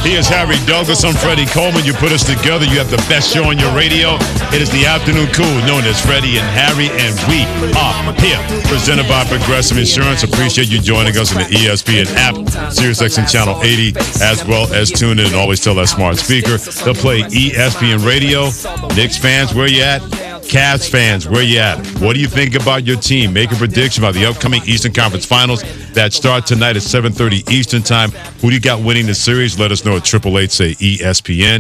He is Harry Douglas. I'm Freddie Coleman. You put us together. You have the best show on your radio. It is the Afternoon Cool, known as Freddie and Harry, and we are here. Presented by Progressive Insurance. Appreciate you joining us on the ESPN app, SiriusXM Channel 80, as well as tune in and always tell that smart speaker to play ESPN Radio. Knicks fans, where you at? Cavs fans, where you at? What do you think about your team? Make a prediction about the upcoming Eastern Conference Finals that start tonight at 7:30 Eastern Time. Who do you got winning the series? Let us know at 888-SAY-ESPN,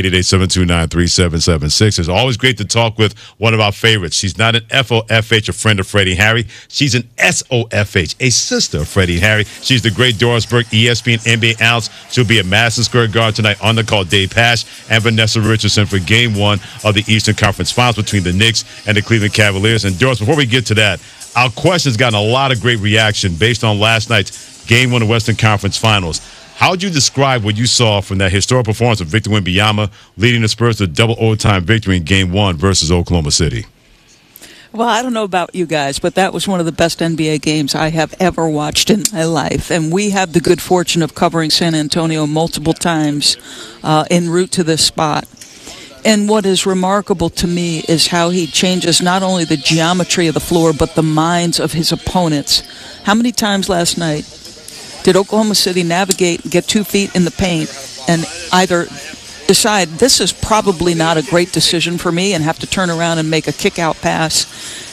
888-729-3776. It's always great to talk with one of our favorites. She's not an FOFH, a friend of Freddie and Harry. She's an SOFH, a sister of Freddie and Harry. She's the great Doris Burke, ESPN NBA analyst. She'll be at Madison Square Garden tonight on the call. Dave Pasch and Vanessa Richardson for Game 1 of the Eastern Conference Finals between the Knicks and the Cleveland Cavaliers. And Doris, before we get to that, our question's gotten a lot of great reaction based on last night's Game 1 of the Western Conference Finals. How would you describe what you saw from that historic performance of Victor Wembanyama leading the Spurs to a double overtime victory in Game 1 versus Oklahoma City? Well, I don't know about you guys, but that was one of the best NBA games I have ever watched in my life. And we have the good fortune of covering San Antonio multiple times en route to this spot. And what is remarkable to me is how he changes not only the geometry of the floor, but the minds of his opponents. How many times last night did Oklahoma City navigate, get 2 feet in the paint, and either decide this is probably not a great decision for me and have to turn around and make a kick-out pass,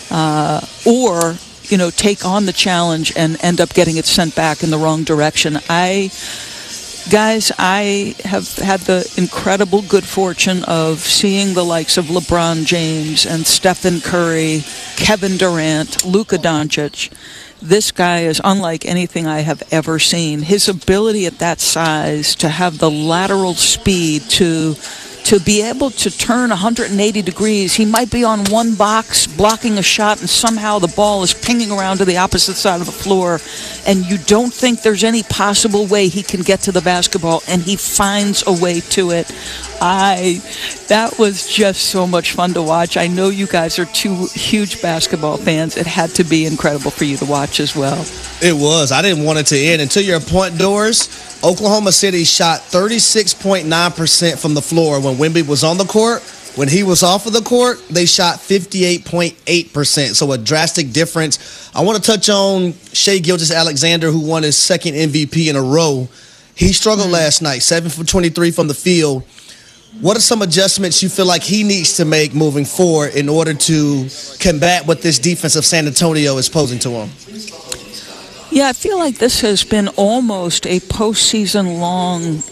or take on the challenge and end up getting it sent back in the wrong direction. Guys, I have had the incredible good fortune of seeing the likes of LeBron James and Stephen Curry, Kevin Durant, Luka Doncic. This guy is unlike anything I have ever seen. His ability at that size to have the lateral speed to be able to turn 180 degrees. He might be on one box blocking a shot and somehow the ball is pinging around to the opposite side of the floor and you don't think there's any possible way he can get to the basketball, and he finds a way to it. That was just so much fun to watch. I know you guys are two huge basketball fans. It had to be incredible for you to watch as well. It was. I didn't want it to end. And to your point, Doris, Oklahoma City shot 36.9% from the floor when Wemby was on the court. When he was off of the court, they shot 58.8%. So a drastic difference. I want to touch on Shai Gilgeous-Alexander, who won his second MVP in a row. He struggled last night, 7 for 23 from the field. What are some adjustments you feel like he needs to make moving forward in order to combat what this defense of San Antonio is posing to him? Yeah, I feel like this has been almost a postseason-long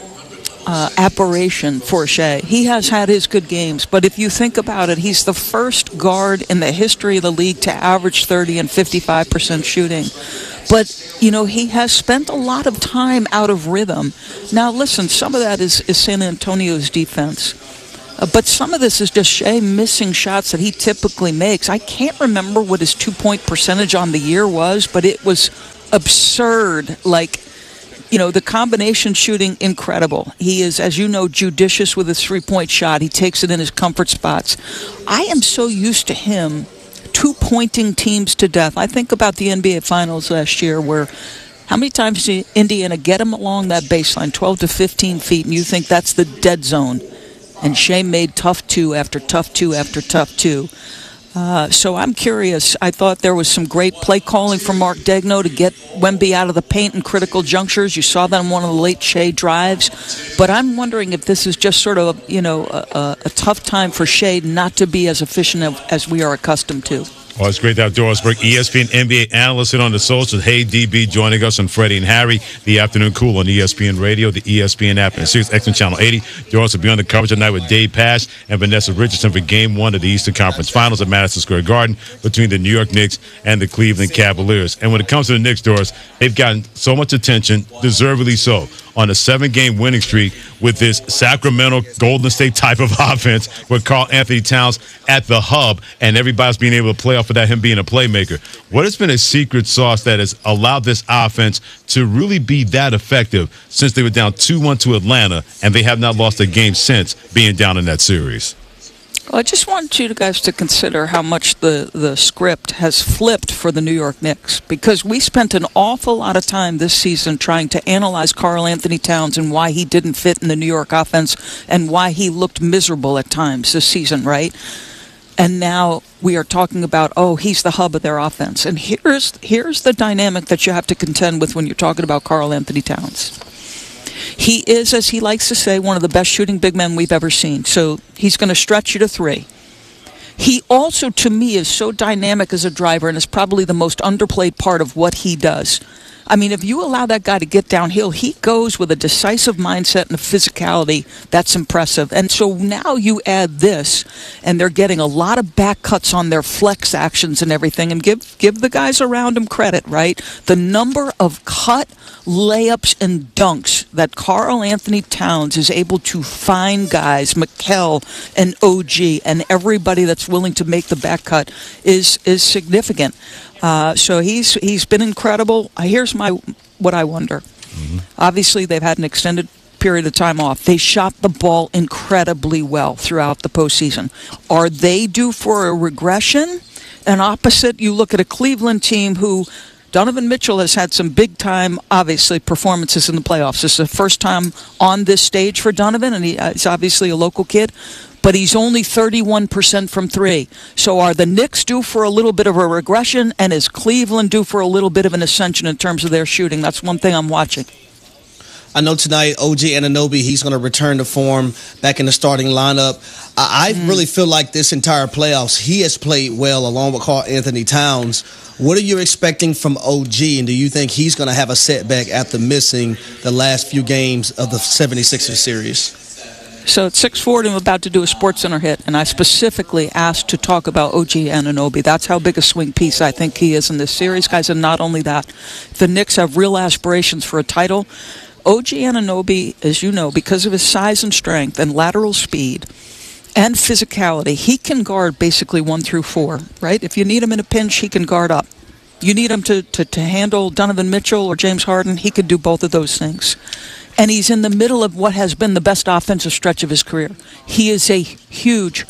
aberration for Shai. He has had his good games, but if you think about it, he's the first guard in the history of the league to average 30 and 55% shooting. But, he has spent a lot of time out of rhythm. Now, listen, some of that is San Antonio's defense. But some of this is just Shai missing shots that he typically makes. I can't remember what his 2-point percentage on the year was, but it was absurd. The combination shooting, incredible. He is, as you know, judicious with his 3-point shot. He takes it in his comfort spots. I am so used to him two-pointing teams to death. I think about the NBA Finals last year where how many times did Indiana get him along that baseline, 12 to 15 feet, and you think that's the dead zone? And Shai made tough two after tough two after tough two. So I'm curious. I thought there was some great play calling from Mark Daigneault to get Wemby out of the paint in critical junctures. You saw that in one of the late Shai drives. But I'm wondering if this is just sort of, a tough time for Shai not to be as efficient as we are accustomed to. Well, it's great to have Doris Burke, ESPN NBA analyst, on the socials. Hey, DB, joining us on Freddie and Harry, the Afternoon Cool on ESPN Radio, the ESPN app, and SiriusXM Channel 80. Doris will be on the coverage tonight with Dave Pasch and Vanessa Richardson for Game 1 of the Eastern Conference Finals at Madison Square Garden between the New York Knicks and the Cleveland Cavaliers. And when it comes to the Knicks, Doris, they've gotten so much attention, deservedly so, on a 7-game winning streak with this Sacramento Golden State type of offense with Karl Anthony Towns at the hub and everybody's being able to play off of that, him being a playmaker. What has been a secret sauce that has allowed this offense to really be that effective since they were down 2-1 to Atlanta and they have not lost a game since being down in that series? Well, I just want you guys to consider how much the script has flipped for the New York Knicks, because we spent an awful lot of time this season trying to analyze Karl Anthony Towns and why he didn't fit in the New York offense and why he looked miserable at times this season, right? And now we are talking about, oh, he's the hub of their offense. And here's the dynamic that you have to contend with when you're talking about Karl Anthony Towns. He is, as he likes to say, one of the best shooting big men we've ever seen. So he's going to stretch you to 3. He also, to me, is so dynamic as a driver and is probably the most underplayed part of what he does. I mean, if you allow that guy to get downhill, he goes with a decisive mindset and a physicality that's impressive. And so now you add this, and they're getting a lot of back cuts on their flex actions and everything. And give the guys around him credit, right? The number of cut layups and dunks that Karl Anthony Towns is able to find guys, Mikal and OG, and everybody that's willing to make the back cut is significant. So he's been incredible. Here's what I wonder. Mm-hmm. Obviously, they've had an extended period of time off. They shot the ball incredibly well throughout the postseason. Are they due for a regression? And opposite, you look at a Cleveland team who Donovan Mitchell has had some big-time, obviously, performances in the playoffs. This is the first time on this stage for Donovan, and he's obviously a local kid. But he's only 31% from 3. So are the Knicks due for a little bit of a regression, and is Cleveland due for a little bit of an ascension in terms of their shooting? That's one thing I'm watching. I know tonight OG Anunoby, he's going to return to form back in the starting lineup. I really feel like this entire playoffs, he has played well along with Karl Anthony Towns. What are you expecting from OG, and do you think he's going to have a setback after missing the last few games of the 76ers series? So at 6:40, I'm about to do a SportsCenter hit, and I specifically asked to talk about OG Anunoby. That's how big a swing piece I think he is in this series, guys. And not only that, the Knicks have real aspirations for a title. OG Anunoby, as you know, because of his size and strength and lateral speed and physicality, he can guard basically 1 through 4, right? If you need him in a pinch, he can guard up. You need him to handle Donovan Mitchell or James Harden, he could do both of those things. And he's in the middle of what has been the best offensive stretch of his career. He is a huge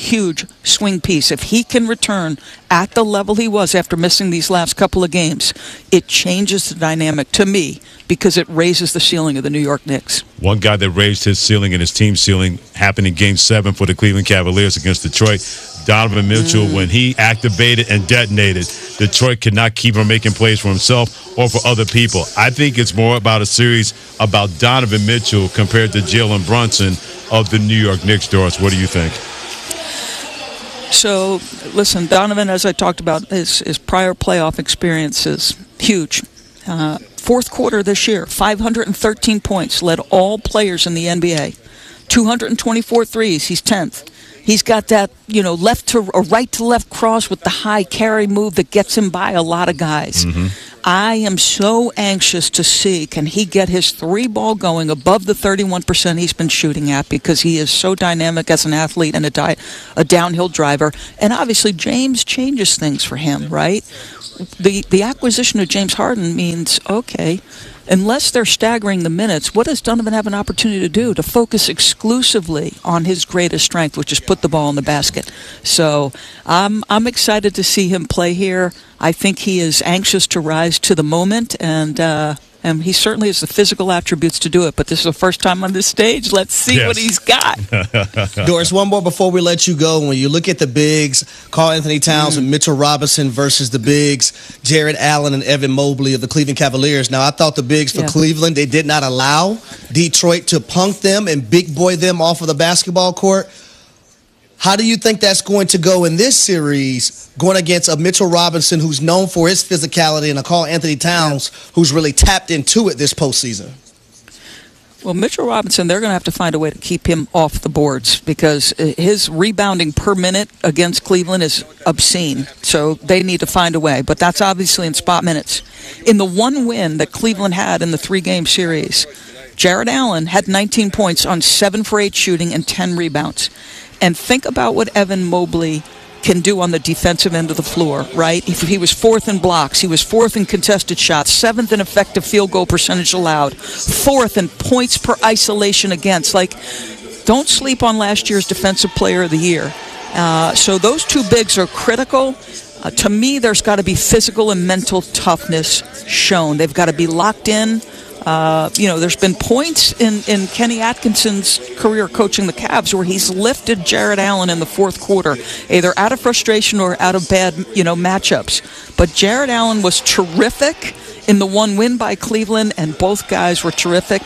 swing piece. If he can return at the level he was after missing these last couple of games, it changes the dynamic to me because it raises the ceiling of the New York Knicks. One guy that raised his ceiling and his team's ceiling happened in Game 7 for the Cleveland Cavaliers against Detroit. Donovan Mitchell, when he activated and detonated, Detroit could not keep him making plays for himself or for other people. I think it's more about a series about Donovan Mitchell compared to Jalen Brunson of the New York Knicks. Doris, what do you think? So, listen, Donovan, as I talked about, his prior playoff experience is huge. Fourth quarter this year, 513 points, led all players in the NBA. 224 threes, he's 10th. He's got that, left to or right to left cross with the high carry move that gets him by a lot of guys. Mm-hmm. I am so anxious to see, can he get his 3-ball going above the 31% he's been shooting at, because he is so dynamic as an athlete and a downhill driver. And obviously James changes things for him, right? The acquisition of James Harden means, okay, unless they're staggering the minutes, what does Donovan have an opportunity to do? To focus exclusively on his greatest strength, which is put the ball in the basket. So I'm excited to see him play here. I think he is anxious to rise to the moment, and he certainly has the physical attributes to do it. But this is the first time on this stage. Let's see what he's got. Doris, one more before we let you go. When you look at the bigs, Karl Anthony Towns and Mitchell Robinson versus the bigs, Jared Allen and Evan Mobley of the Cleveland Cavaliers. Now, I thought the bigs for Cleveland, they did not allow Detroit to punk them and big boy them off of the basketball court. How do you think that's going to go in this series, going against a Mitchell Robinson who's known for his physicality and a Karl Anthony Towns who's really tapped into it this postseason? Well, Mitchell Robinson, they're going to have to find a way to keep him off the boards because his rebounding per minute against Cleveland is obscene. So they need to find a way. But that's obviously in spot minutes. In the one win that Cleveland had in the 3-game series, Jared Allen had 19 points on 7 for 8 shooting and 10 rebounds. And think about what Evan Mobley can do on the defensive end of the floor, right? If he was 4th in blocks, he was 4th in contested shots, 7th in effective field goal percentage allowed, 4th in points per isolation against. Don't sleep on last year's Defensive Player of the Year. So those two bigs are critical. To me, there's got to be physical and mental toughness shown. They've got to be locked in. There's been points in Kenny Atkinson's career coaching the Cavs where he's lifted Jared Allen in the fourth quarter, either out of frustration or out of bad, matchups. But Jared Allen was terrific in the one win by Cleveland, and both guys were terrific.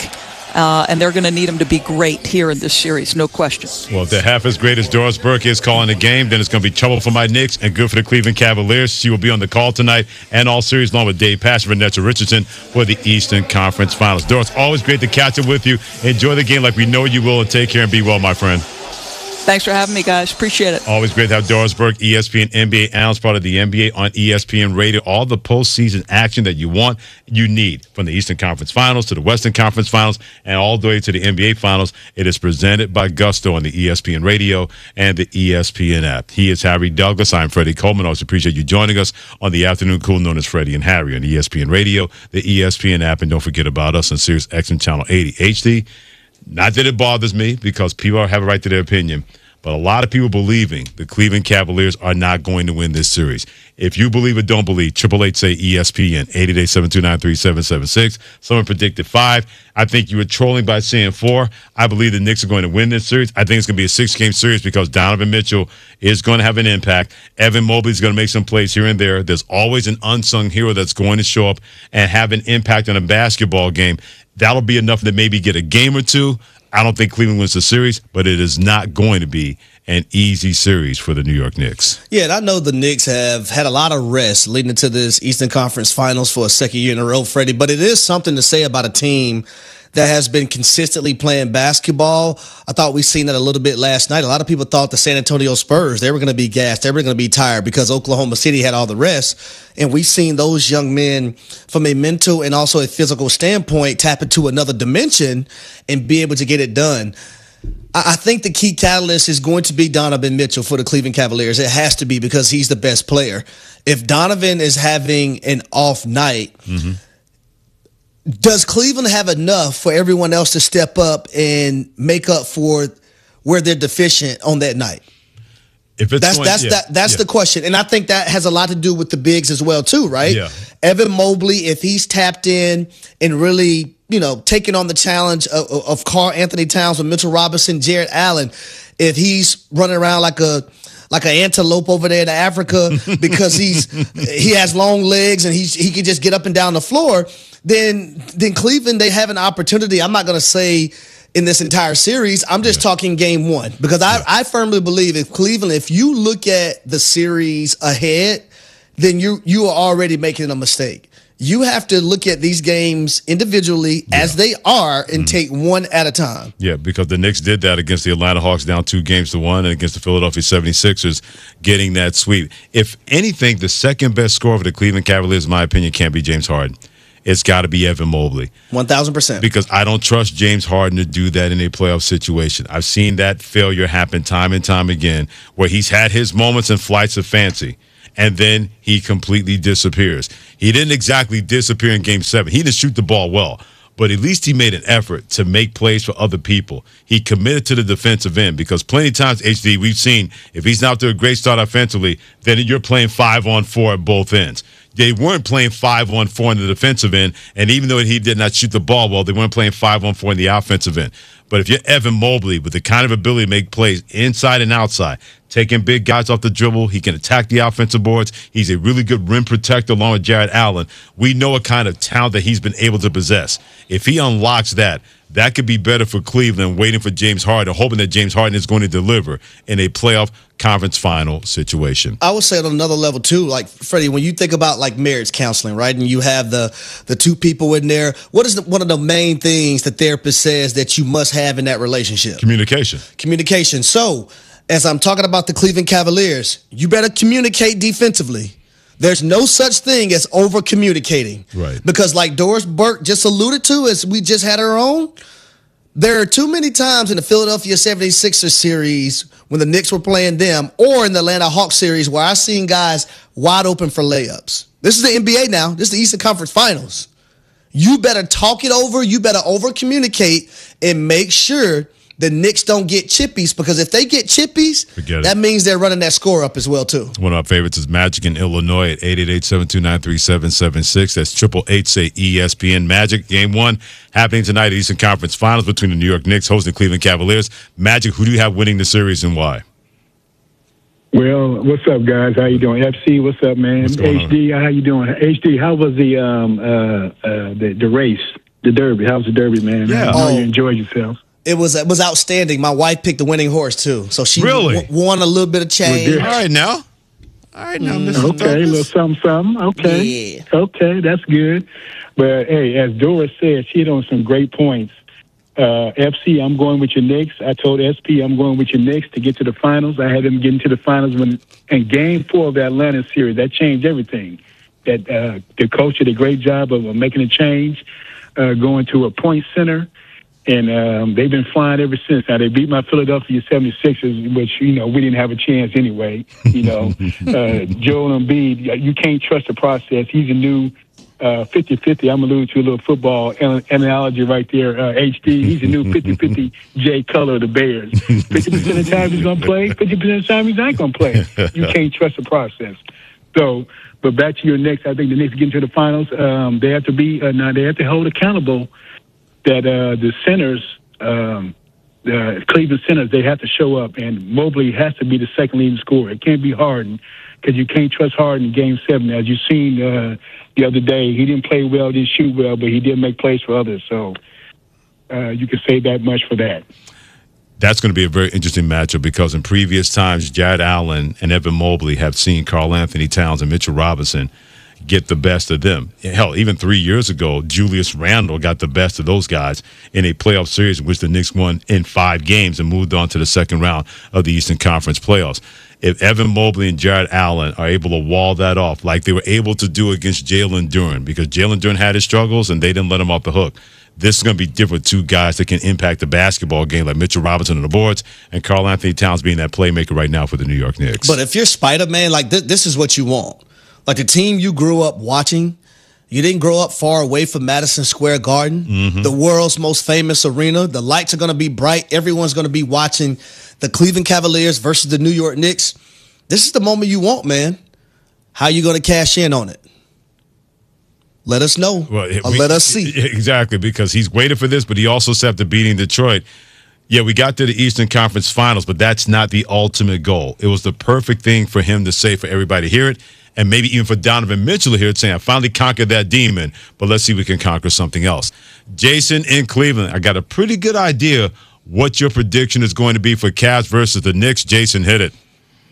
And they're going to need him to be great here in this series, no question. Well, if they're half as great as Doris Burke is calling the game, then it's going to be trouble for my Knicks and good for the Cleveland Cavaliers. She will be on the call tonight and all series, along with Dave Pasch and Vanessa Richardson for the Eastern Conference Finals. Doris, always great to catch up with you. Enjoy the game like we know you will, and take care and be well, my friend. Thanks for having me, guys. Appreciate it. Always great to have Doris Burke, ESPN NBA analyst, part of the NBA on ESPN Radio. All the postseason action that you need, from the Eastern Conference Finals to the Western Conference Finals and all the way to the NBA Finals. It is presented by Gusto on the ESPN Radio and the ESPN app. He is Harry Douglas. I'm Freddie Coleman. Always appreciate you joining us on the Afternoon Cool, known as Freddie and Harry, on the ESPN Radio, the ESPN app, and don't forget about us on Sirius XM Channel 80 HD. Not that it bothers me, because people have a right to their opinion, but a lot of people believing the Cleveland Cavaliers are not going to win this series. If you believe it, don't believe. 888-SAY-ESPN, 888-729-3776. Someone predicted 5. I think you were trolling by saying 4. I believe the Knicks are going to win this series. I think it's going to be a 6-game series because Donovan Mitchell is going to have an impact. Evan Mobley is going to make some plays here and there. There's always an unsung hero that's going to show up and have an impact on a basketball game. That'll be enough to maybe get a game or two. I don't think Cleveland wins the series, but it is not going to be an easy series for the New York Knicks. Yeah, and I know the Knicks have had a lot of rest leading into this Eastern Conference Finals for a second year in a row, Freddie, but it is something to say about a team that has been consistently playing basketball. I thought we seen that a little bit last night. A lot of people thought the San Antonio Spurs, they were going to be gassed. They were going to be tired because Oklahoma City had all the rest. And we've seen those young men from a mental and also a physical standpoint tap into another dimension and be able to get it done. I think the key catalyst is going to be Donovan Mitchell for the Cleveland Cavaliers. It has to be, because he's the best player. If Donovan is having an off night, does Cleveland have enough for everyone else to step up and make up for where they're deficient on that night? If it's that's the question. And I think that has a lot to do with the bigs as well too, right? Yeah. Evan Mobley, if he's tapped in and really, taking on the challenge of Karl Anthony Towns with Mitchell Robinson, Jared Allen, if he's running around like an antelope over there in Africa because he has long legs and he can just get up and down the floor, then Cleveland, they have an opportunity. I'm not going to say in this entire series. I'm just talking game one, because I firmly believe if you look at the series ahead, then you are already making a mistake. You have to look at these games individually as they are and take one at a time. Yeah, because the Knicks did that against the Atlanta Hawks down 2-1 and against the Philadelphia 76ers, getting that sweep. If anything, the second best scorer for the Cleveland Cavaliers, in my opinion, can't be James Harden. It's got to be Evan Mobley. 1,000%. Because I don't trust James Harden to do that in a playoff situation. I've seen that failure happen time and time again, where he's had his moments and flights of fancy, and then he completely disappears. He didn't exactly disappear in Game 7. He didn't shoot the ball well, but at least he made an effort to make plays for other people. He committed to the defensive end, because plenty of times, HD, we've seen if he's not to a great start offensively, then you're playing 5-on-4 at both ends. They weren't playing 5-on-4 in the defensive end, and even though he did not shoot the ball well, they weren't playing 5-on-4 in the offensive end. But if you're Evan Mobley with the kind of ability to make plays inside and outside, taking big guys off the dribble, he can attack the offensive boards. He's a really good rim protector along with Jared Allen. We know what kind of talent that he's been able to possess. If he unlocks that, that could be better for Cleveland, waiting for James Harden, hoping that James Harden is going to deliver in a playoff conference final situation. I would say on another level too, like Freddie, when you think about like marriage counseling, right, and you have the two people in there, what is one of the main things the therapist says that you must have in that relationship? Communication. So as I'm talking about the Cleveland Cavaliers, you better communicate defensively. There's no such thing as over communicating. Right. Because like Doris Burke just alluded to, as we just had her on, there are too many times in the Philadelphia 76ers series when the Knicks were playing them, or in the Atlanta Hawks series, where I've seen guys wide open for layups. This is the NBA now. This is the Eastern Conference Finals. You better talk it over. You better over communicate and make sure the Knicks don't get chippies, because if they get chippies, that means they're running that score up as well, too. One of our favorites is Magic in Illinois at 888-729-3776. That's 888-say-ESPN. Magic, Game 1 happening tonight at Eastern Conference Finals between the New York Knicks hosting the Cleveland Cavaliers. Magic, who do you have winning the series and why? Well, what's up, guys? How you doing? FC, what's up, man? HD, how you doing? HD, how was the race, the Derby? How was the Derby, man? Yeah. I know you enjoyed yourself. It was outstanding. My wife picked the winning horse, too. So she won a little bit of change. All right, now, Mr. Okay, a little something. Okay. Yeah. Okay, that's good. But, hey, as Doris said, she hit on some great points. FC, I'm going with your Knicks. I told SP I'm going with your Knicks to get to the finals. I had them getting to the finals in Game 4 of the Atlanta series. That changed everything. That the coach did a great job of making a change, going to a point center. And they've been flying ever since. Now, they beat my Philadelphia 76ers, which, we didn't have a chance anyway. Joel Embiid, you can't trust the process. He's a new 50-50. I'm alluding to a little football analogy right there. HD, he's a new 50-50 Jay Cutler of the Bears. 50% of the time he's going to play, 50% of the time he's not going to play. You can't trust the process. So, but back to your Knicks, I think the Knicks get into the finals. They have to be, now they have to hold accountable that the centers, the Cleveland centers, they have to show up, and Mobley has to be the second leading scorer. It can't be Harden, because you can't trust Harden in Game 7. As you've seen the other day, he didn't play well, didn't shoot well, but he did make plays for others. So you can say that much for that. That's going to be a very interesting matchup, because in previous times, Jared Allen and Evan Mobley have seen Karl Anthony Towns and Mitchell Robinson get the best of them. Hell, even 3 years ago, Julius Randle got the best of those guys in a playoff series in which the Knicks won in 5 games and moved on to the second round of the Eastern Conference playoffs. If Evan Mobley and Jared Allen are able to wall that off like they were able to do against Jalen Duren, because Jalen Duren had his struggles and they didn't let him off the hook, this is going to be different. 2 guys that can impact the basketball game, like Mitchell Robinson on the boards and Karl Anthony Towns being that playmaker right now for the New York Knicks. But if you're Spider-Man, like this is what you want. Like the team you grew up watching, you didn't grow up far away from Madison Square Garden, the world's most famous arena. The lights are going to be bright. Everyone's going to be watching the Cleveland Cavaliers versus the New York Knicks. This is the moment you want, man. How you going to cash in on it? Let us know. Let us see. Exactly, because he's waited for this, but he also said after beating Detroit, yeah, we got to the Eastern Conference Finals, but that's not the ultimate goal. It was the perfect thing for him to say, for everybody to hear it, and maybe even for Donovan Mitchell to hear it, saying, I finally conquered that demon, but let's see if we can conquer something else. Jason in Cleveland, I got a pretty good idea what your prediction is going to be for Cavs versus the Knicks. Jason, hit it.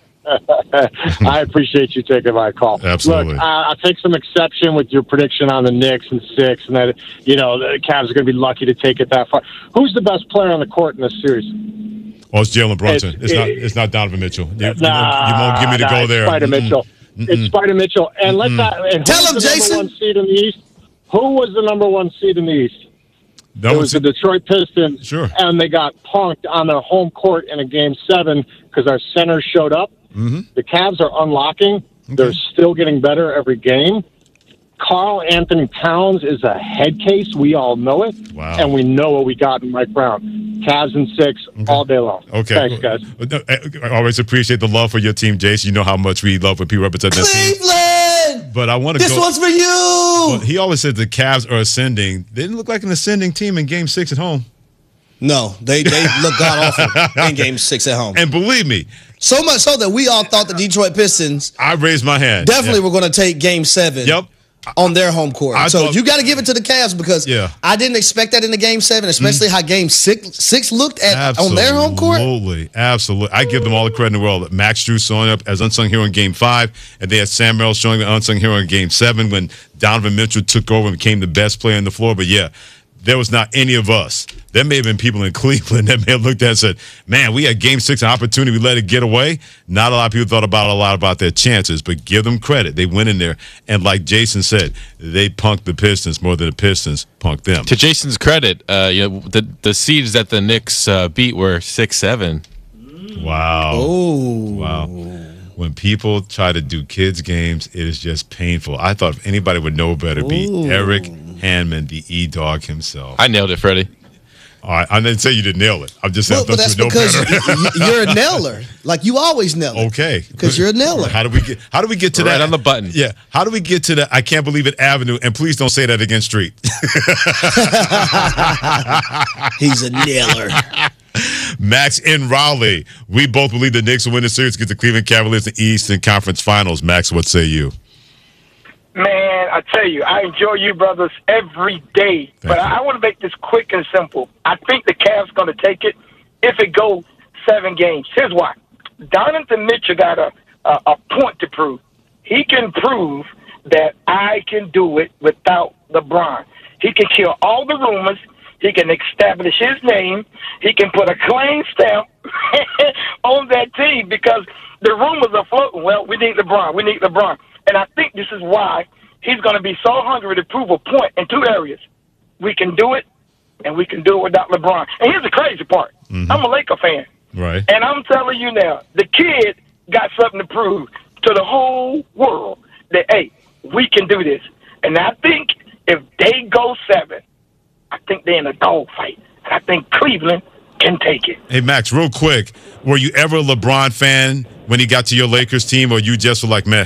I appreciate you taking my call. Absolutely. Look, I'll take some exception with your prediction on the Knicks in 6, and that, the Cavs are going to be lucky to take it that far. Who's the best player on the court in this series? Oh, it's Jalen Brunson. It's not Donovan Mitchell. You won't give me to go there. Spider Mitchell. It's Spider Mitchell. And let's tell him, Jason. Number 1 seed in the East? Who was the number 1 seed in the East? It was the Detroit Pistons. Sure. And they got punked on their home court in a Game 7 because our center showed up. The Cavs are unlocking. Okay. They're still getting better every game. Karl Anthony Towns is a head case. We all know it. Wow. And we know what we got in Mike Brown. Cavs in 6 all day long. Okay. Thanks, guys. I always appreciate the love for your team, Jason. You know how much we love when people represent that team. Cleveland! But I want to This one's for you! Well, he always said the Cavs are ascending. They didn't look like an ascending team in Game 6 at home. No, they look god-awful in Game 6 at home. And believe me. So much so that we all thought the Detroit Pistons I raised my hand. Definitely were going to take Game 7 on their home court. So you got to give it to the Cavs, because I didn't expect that in the Game 7, especially how Game 6 looked on their home court. Absolutely. I give them all the credit in the world. Max Drew showing up as unsung hero in Game 5, and they had Sam Merrill showing the unsung hero in Game 7 when Donovan Mitchell took over and became the best player on the floor. But yeah, there was not any of us. There may have been people in Cleveland that may have looked at it and said, man, we had Game 6 an opportunity. We let it get away. Not a lot of people thought a lot about their chances, but give them credit. They went in there, and like Jason said, they punked the Pistons more than the Pistons punked them. To Jason's credit, the seeds that the Knicks beat were 6-7. Wow. Oh. Wow. When people try to do kids' games, it is just painful. I thought if anybody would know better, be Eric Hanman, the E-Dog himself. I nailed it, Freddie. All right, I didn't say you didn't nail it. I'm just saying Well, but I that's thought you would know because better. you're a nailer. Like you always nail it. Okay. Because you're a nailer. How do we get to that? Right on the button. Yeah. How do we get to that? I can't believe it Avenue. And please don't say that against Street. He's a nailer. Max in Raleigh. We both believe the Knicks will win the series, get the Cleveland Cavaliers in the Eastern Conference Finals. Max, what say you? Man, I tell you, I enjoy you brothers every day. But I want to make this quick and simple. I think the Cavs going to take it if it goes 7 games. Here's why. Donovan Mitchell got a point to prove. He can prove that I can do it without LeBron. He can kill all the rumors. He can establish his name. He can put a claim stamp on that team because the rumors are floating. Well, we need LeBron. We need LeBron. And I think this is why he's going to be so hungry to prove a point in 2 areas. We can do it, and we can do it without LeBron. And here's the crazy part. Mm-hmm. I'm a Laker fan. Right. And I'm telling you now, the kid got something to prove to the whole world that, hey, we can do this. And I think if they go 7, I think they're in a dogfight. And I think Cleveland can take it. Hey, Max, real quick. Were you ever a LeBron fan when he got to your Lakers team, or you just were like, meh?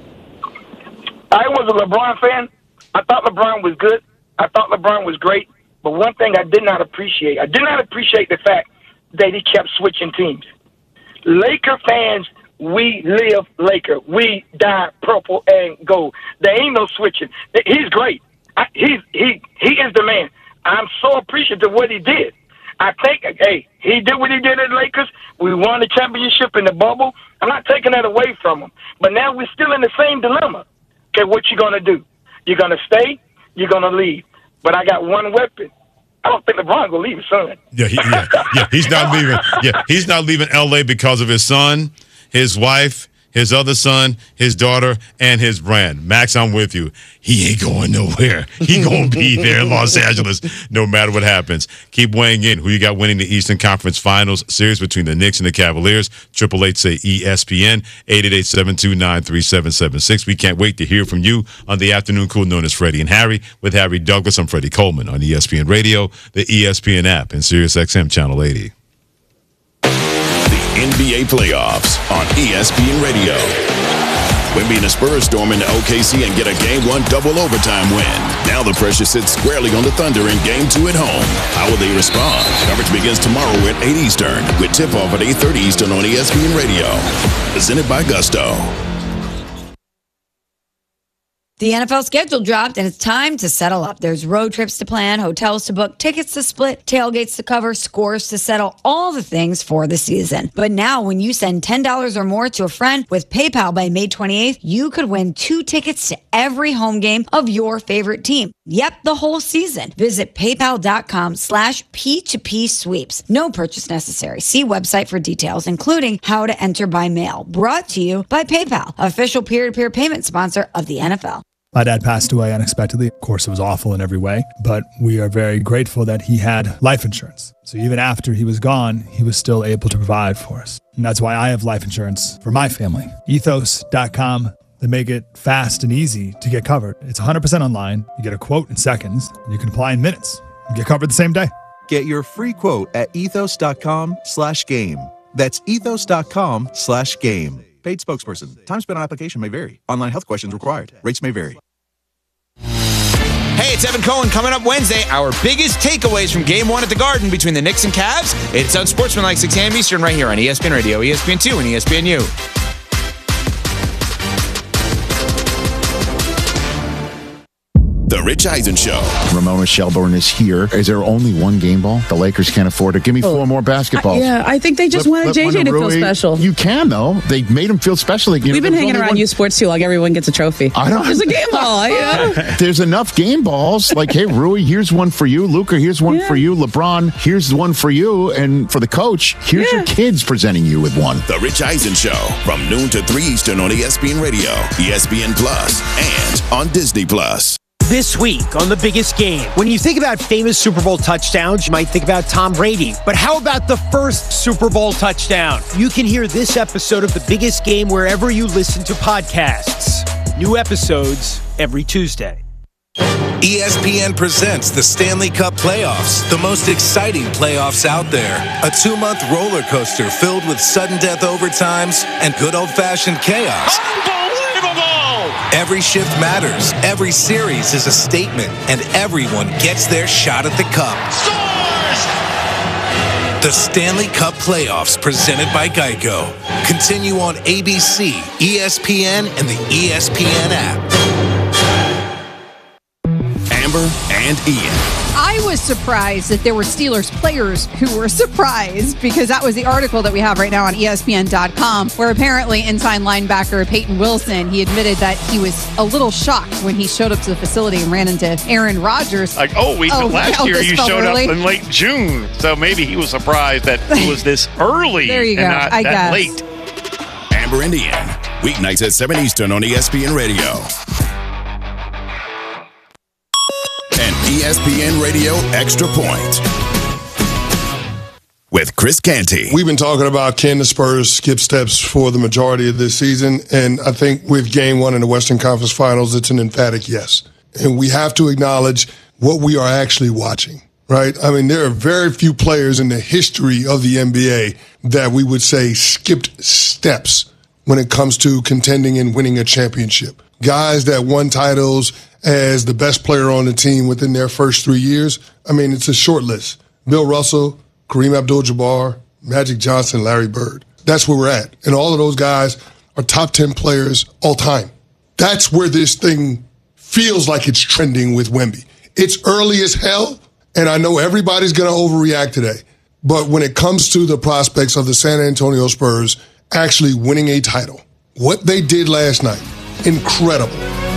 I was a LeBron fan. I thought LeBron was good. I thought LeBron was great. But one thing I did not appreciate the fact that he kept switching teams. Laker fans, we live Laker. We die purple and gold. There ain't no switching. He's great. He is the man. I'm so appreciative of what he did. I think, hey, he did what he did at the Lakers. We won the championship in the bubble. I'm not taking that away from him. But now we're still in the same dilemma. Okay, what you going to do? You're going to stay? You're going to leave? But I got one weapon. I don't think LeBron will leave his son. Yeah, he's not leaving. Yeah, he's not leaving L.A. because of his son, his wife, his other son, his daughter, and his brand. Max, I'm with you. He ain't going nowhere. He going to be there in Los Angeles no matter what happens. Keep weighing in. Who you got winning the Eastern Conference Finals series between the Knicks and the Cavaliers? 888 say ESPN, 888-729-3776. We can't wait to hear from you on the afternoon cool known as Freddie and Harry. With Harry Douglas, I'm Freddie Coleman on ESPN Radio, the ESPN app, and SiriusXM Channel 80. NBA playoffs on ESPN Radio. Wemby and the Spurs storm into OKC and get a Game 1 double overtime win. Now the pressure sits squarely on the Thunder in Game 2 at home. How will they respond? Coverage begins tomorrow at 8 Eastern with tip-off at 8:30 Eastern on ESPN Radio. Presented by Gusto. The NFL schedule dropped, and it's time to settle up. There's road trips to plan, hotels to book, tickets to split, tailgates to cover, scores to settle, all the things for the season. But now, when you send $10 or more to a friend with PayPal by May 28th, you could win 2 tickets to every home game of your favorite team. Yep, the whole season. Visit paypal.com/P2P sweeps. No purchase necessary. See website for details, including how to enter by mail. Brought to you by PayPal, official peer-to-peer payment sponsor of the NFL. My dad passed away unexpectedly. Of course, it was awful in every way, but we are very grateful that he had life insurance. So even after he was gone, he was still able to provide for us. And that's why I have life insurance for my family. Ethos.com. They make it fast and easy to get covered. It's 100% online. You get a quote in seconds, and you can apply in minutes. You get covered the same day. Get your free quote at ethos.com/game. That's ethos.com/game. Paid spokesperson. Time spent on application may vary. Online health questions required. Rates may vary. Hey, it's Evan Cohen. Coming up Wednesday, our biggest takeaways from Game 1 at the Garden between the Knicks and Cavs. It's Unsportsmanlike 6 a.m. Eastern right here on ESPN Radio, ESPN2, and ESPNU. The Rich Eisen Show. Ramona Shelburne is here. Is there only one game ball? The Lakers can't afford it. Give me 4 more basketballs. Yeah, I think they just wanted JJ to feel special. You can, though. They made him feel special. We've been hanging around U Sports too, like everyone gets a trophy. There's a game ball, you know? There's enough game balls. Like, hey, Rui, here's one for you. Luka, here's one for you. LeBron, here's one for you. And for the coach, here's your kids presenting you with one. The Rich Eisen Show from noon to 3 Eastern on ESPN Radio, ESPN Plus, and on Disney Plus. This week on The Biggest Game, when you think about famous Super Bowl touchdowns, you might think about Tom Brady. But how about the first Super Bowl touchdown? You can hear this episode of The Biggest Game wherever you listen to podcasts. New episodes every Tuesday. ESPN presents the Stanley Cup Playoffs, the most exciting playoffs out there. A 2-month roller coaster filled with sudden death overtimes and good old-fashioned chaos. Unbelievable! Every shift matters. Every series is a statement, and everyone gets their shot at the cup. Scores! The Stanley Cup Playoffs, presented by Geico. Continue on ABC, ESPN, and the ESPN app. Amber and Ian. I was surprised that there were Steelers players who were surprised, because that was the article that we have right now on ESPN.com, where apparently inside linebacker Peyton Wilson, he admitted that he was a little shocked when he showed up to the facility and ran into Aaron Rodgers. Last year you showed up in late June, so maybe he was surprised that it was this early there you go. and not I that guess. late. Amber and Ian, weeknights at 7 Eastern on ESPN Radio. And ESPN Radio Extra Point with Chris Canty. We've been talking about can the Spurs skip steps for the majority of this season, and I think with Game 1 in the Western Conference Finals, it's an emphatic yes. And we have to acknowledge what we are actually watching, right? I mean, there are very few players in the history of the NBA that we would say skipped steps when it comes to contending and winning a championship. Guys that won titles as the best player on the team within their first 3 years. I mean, it's a short list. Bill Russell, Kareem Abdul-Jabbar, Magic Johnson, Larry Bird. That's where we're at. And all of those guys are top 10 players all time. That's where this thing feels like it's trending with Wemby. It's early as hell, and I know everybody's going to overreact today. But when it comes to the prospects of the San Antonio Spurs actually winning a title, what they did last night, incredible.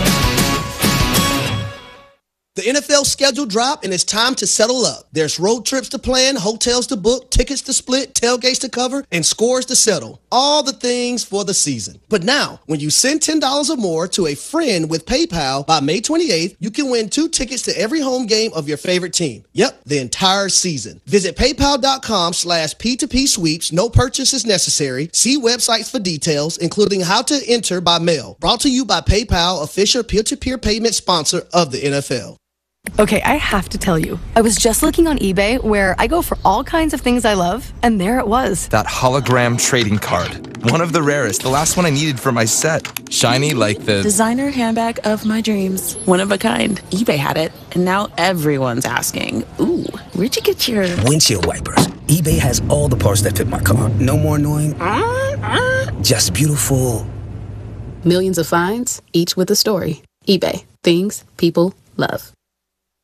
The NFL schedule dropped, and it's time to settle up. There's road trips to plan, hotels to book, tickets to split, tailgates to cover, and scores to settle. All the things for the season. But now, when you send $10 or more to a friend with PayPal by May 28th, you can win 2 tickets to every home game of your favorite team. Yep, the entire season. Visit paypal.com/P2P sweeps. No purchase is necessary. See websites for details, including how to enter by mail. Brought to you by PayPal, official peer-to-peer payment sponsor of the NFL. Okay, I have to tell you, I was just looking on eBay, where I go for all kinds of things I love, and there it was. That hologram trading card. One of the rarest, the last one I needed for my set. Shiny like the designer handbag of my dreams. One of a kind. eBay had it, and now everyone's asking, ooh, where'd you get your windshield wipers? eBay has all the parts that fit my car. No more annoying, just beautiful. Millions of finds, each with a story. eBay. Things people love.